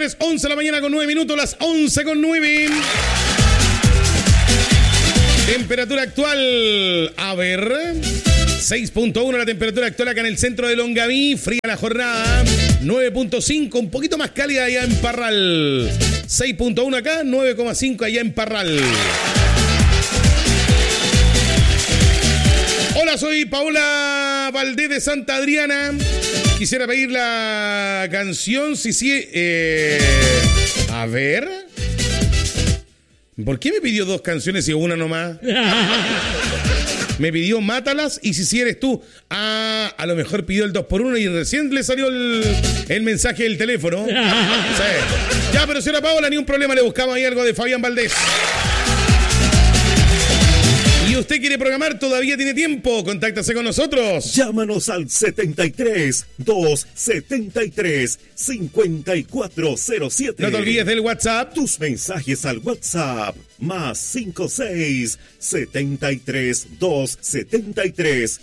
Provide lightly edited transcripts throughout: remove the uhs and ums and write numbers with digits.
días, 11 de la mañana con 9 minutos, las 11 con 9. Temperatura actual, a ver, 6.1 la temperatura actual acá en el centro de Longaví, fría la jornada, 9.5, un poquito más cálida allá en Parral, 6.1 acá, 9.5 allá en Parral. Hola, soy Paola Valdés de Santa Adriana. Quisiera pedir la canción, a ver. ¿Por qué me pidió dos canciones y una nomás? Me pidió Mátalas y si eres tú. Ah, a lo mejor pidió el 2x1 y recién le salió el mensaje del teléfono. Sí. Ya, pero señora Paola, ni un problema, le buscamos ahí algo de Fabián Valdés. ¿Y usted quiere programar? Todavía tiene tiempo. Contáctase con nosotros. Llámanos al 73 273 5407. No te olvides del WhatsApp. Tus mensajes al WhatsApp. Más 56 73 273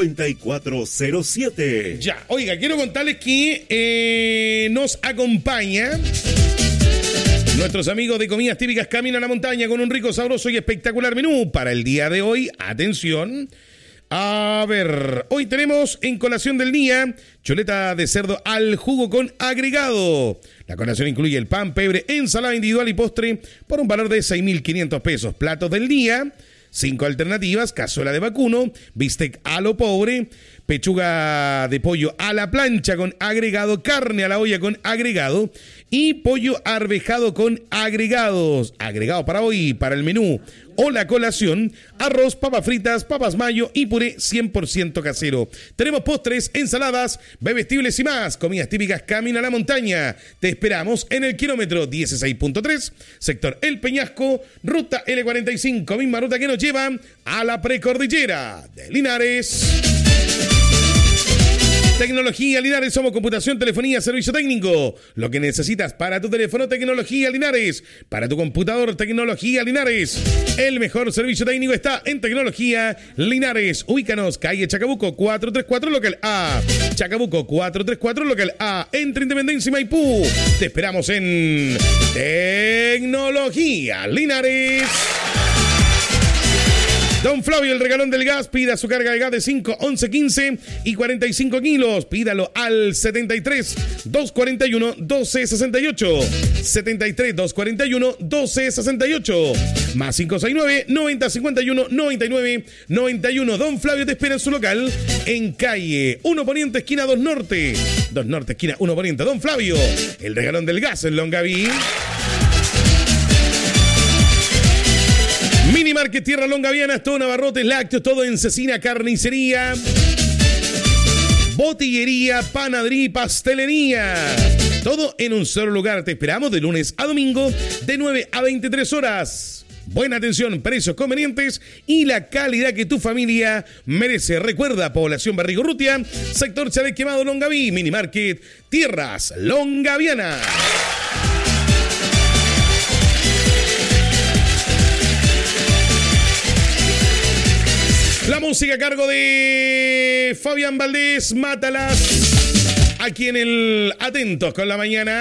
5407. Ya, oiga, quiero contarles que nos acompaña nuestros amigos de Comidas Típicas Camino a la Montaña con un rico, sabroso y espectacular menú para el día de hoy. Atención. A ver, hoy tenemos en colación del día chuleta de cerdo al jugo con agregado. La colación incluye el pan, pebre, ensalada individual y postre por un valor de 6.500 pesos. Platos del día, 5 alternativas: cazuela de vacuno, bistec a lo pobre, pechuga de pollo a la plancha con agregado, carne a la olla con agregado y pollo arvejado con agregados. Agregado para hoy, para el menú o la colación: arroz, papas fritas, papas mayo y puré 100% casero. Tenemos postres, ensaladas, bebestibles y más. Comidas Típicas Camino a la Montaña. Te esperamos en el kilómetro 16.3, sector El Peñasco, ruta L45, misma ruta que nos lleva a la precordillera de Linares. Tecnología Linares, somos computación, telefonía, servicio técnico. Lo que necesitas para tu teléfono, Tecnología Linares. Para tu computador, Tecnología Linares. El mejor servicio técnico está en Tecnología Linares. Ubícanos, calle Chacabuco 434, local A. Chacabuco 434, local A. Entre Independencia y Maipú. Te esperamos en Tecnología Linares. Don Flavio, el regalón del gas, pida su carga de gas de 5, 11, 15 y 45 kilos. Pídalo al 73 241 1268. 73 241 1268. Más 569 90 51 99 91. Don Flavio te espera en su local en calle 1 Poniente, esquina 2 Norte. 2 Norte, esquina 1 Poniente. Don Flavio, el regalón del gas en Longaví. Mini Market Tierra Longavianas, todo en abarrotes, lácteos, todo en cecina, carnicería, botillería, panadería y pastelería. Todo en un solo lugar. Te esperamos de lunes a domingo de 9 a 23 horas. Buena atención, precios convenientes y la calidad que tu familia merece. Recuerda, población Barrigorrutia, sector Chávez Quemado, Longaví. Mini Market Tierras Longavianas. La música a cargo de Fabián Valdés, Mátalas, aquí en el Atentos con la Mañana.